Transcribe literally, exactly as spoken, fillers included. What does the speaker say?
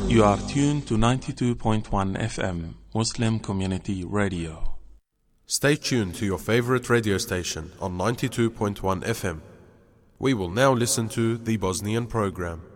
You are tuned to ninety-two point one F M, Muslim Community Radio. Stay tuned to your favorite radio station on ninety-two point one F M. We will now listen to the Bosnian program.